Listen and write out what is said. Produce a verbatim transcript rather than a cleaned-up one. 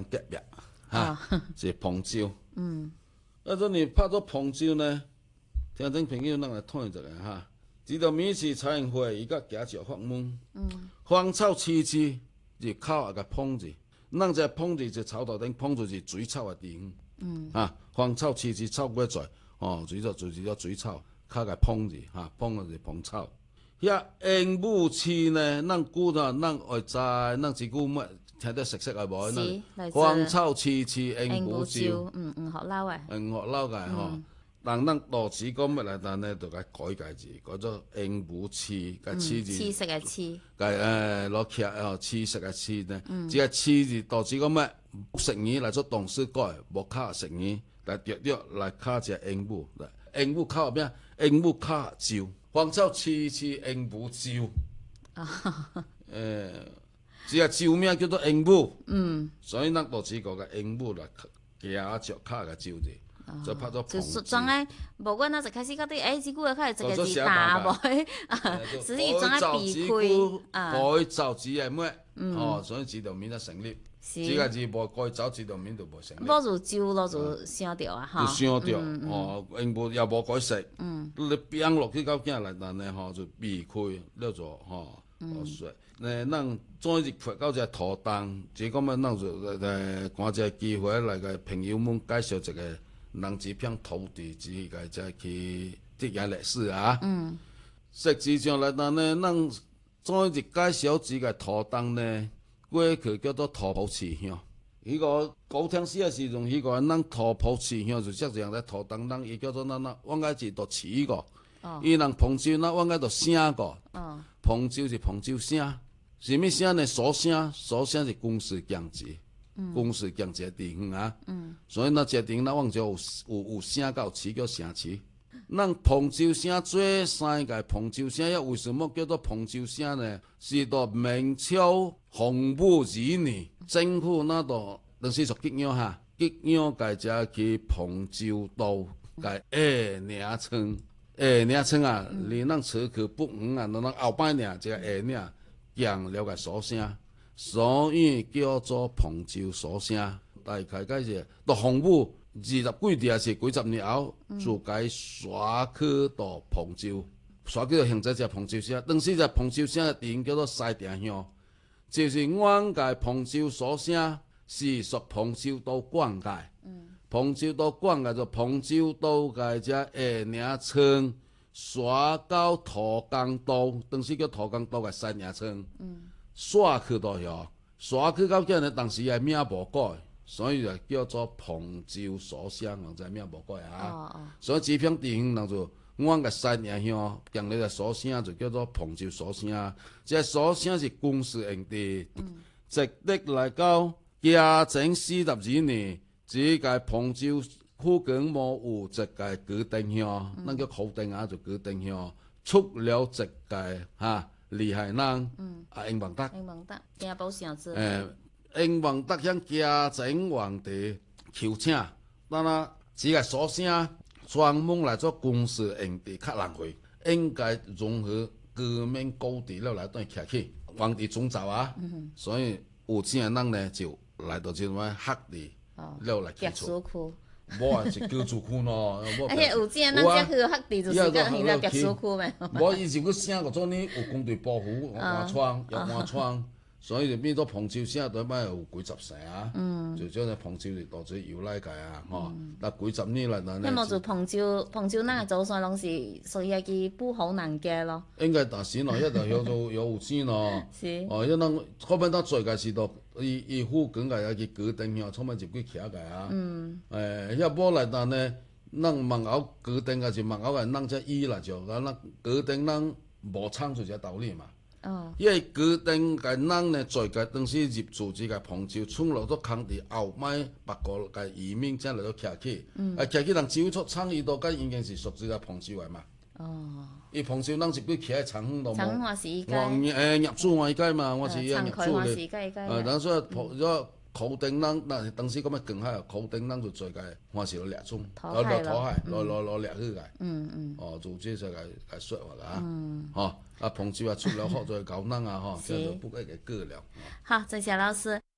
隔壁，哈，是彭州。嗯，啊，这你拍做彭州呢？聽眾朋友，咱來討一下哈。指到每次採完花，伊甲行石發問，芳草萋萋，入口也甲捧住，咱這捧住就草頭頂捧住是水草嘅地方。嗯，啊，芳草萋萋，草過在，哦，水草就是咗水草，較甲捧住，哈，捧就是捧草。遐鸚鵡翅呢，咱古啊，咱會知，咱即句乜聽得熟悉啊無？咱芳草萋萋，鸚鵡招， 嗯嗯，學撈誒， 嗯，學撈嘅吼。但咱多字講乜嚟？但呢就改改改字，改咗鸚鵡翅，個翅字， 翅色嘅翅， 改誒攞劇哦，翅色嘅翅呢，只係翅字多字講乜？成語嚟做動詞改，無卡成語，但調調來卡隻鸚鵡，鸚鵡卡咩？鸚鵡卡招，芳草萋萋，鸚鵡招。誒，只係招名叫做鸚鵡，嗯，所以咱多字講嘅鸚鵡嚟加著卡嘅招字。就拍咗就裝誒，無管那就開始覺得誒，這句話開始這個字大無？啊，只是裝誒避開啊。 改造字係咩？哦，所以字條面就成立。只個字無改造字條面就無成立。 攞住招，攞住聲調啊，嚇。 就聲調，哦，鸚鵡又無改食。嗯。你變落去到今日嚟，但係嗬就避開了咗，嗬。嗯。誒，咱再入發到隻土檔，即講乜，咱就誒趕隻機會嚟個朋友們介紹一個。人這片土地只個再去啲嘢歷史啊，嗯，實際上嚟講呢，咱再一介紹幾個土檔呢，過去叫做土埔祠鄉。呢個高聽史嘅時陣，呢個咱土埔祠鄉就即係樣嘅土檔，咱伊叫做咱咱往解字讀詞個，伊人彭州咱往解讀聲個，彭州是彭州聲，什麼聲呢？鎖聲，鎖聲是公事講字。公司講這地方啊，嗯、所以那這地方咱往就有有有聲到詞叫城市。咱彭州聲最三個彭州聲，要為什麼叫做彭州聲呢？是到明朝洪武二年，政府那度當時屬吉陽哈，吉陽改只去彭州道改下名稱，下名稱啊，離咱車去不遠啊，咱後擺呢，這個下名講了個鎖聲。所以叫做彭州鎖聲，大概解是到洪武二十幾年是幾十年後，就改刷去到彭州，刷去到現在只彭州聲。當時只彭州聲嘅地方叫做西定鄉，就是阮界彭州鎖聲是屬彭州道管界。彭州道管界就彭州道界只下名稱，刷到土江道，當時叫土江道嘅西名稱。刷去到遐，刷去到今日，當時係名無改，所以就叫做彭州鎖聲，人在名無改啊。哦哦、所以這片地方人就阮個西寧鄉，將來個鎖聲就叫做彭州鎖聲。這鎖聲是公事用地，直的來到嘉靖四十二年，這個彭州附近冇有一個固定鄉，那叫固定啊，就固定鄉出了一個哈。厲害人，嗯、啊，英王德， 英王德，家寶城字。 誒，英王德向嘉靖皇帝求請，但係只係鎖聲，專門來做公事用地，較浪費，應該融合革命高地了來對徛起，皇帝總走啊，嗯、哼所以有錢人呢就來到這種黑地，了、哦、來建築。無啊，是居住區咯。 而且有錢人咱這去黑地就是講現在別墅區咩？ 無，伊是佮省個做呢有軍隊保護，有安窗，有安窗，所以就變咗彭州省對擺有幾十城啊。嗯。就將個彭州嚟當做由來個啊，吼。但幾十年來，咱。 咁我做彭州，彭州咱個祖先攏是屬於一個不好難嘅咯。 應該但是咯，一定有做有有錢咯。是。哦，因為後邊咱做嘅是到。伊伊附近個一個固定鄉，充滿入去徛個啊。嗯。誒，遐無來但呢，咱門口固定個是門口個，咱只伊來就，咱固定咱無창出只道理嘛。哦。因為固定個咱呢，在個當時入住這個彭州，村落都空地後擺別個個移民才來到徛起。嗯。啊，徛起人招出창伊都個已經是屬於個彭州個嘛。哦。伊彭州咱是不徛喺長風度冇？ 長風是伊個。 誒，業主我伊個嘛，我是業主咧。 誒，等所以葡咗口頂咱，嗱當時咁樣更海，口頂咱就做個，我是攞掠中，攞攞土海，攞攞攞掠去個。嗯嗯。哦，做這個個個說法啦。嗯。嗬，啊彭州啊出了好多高能啊，嗬，叫做不計個個了。 好，謝謝老師。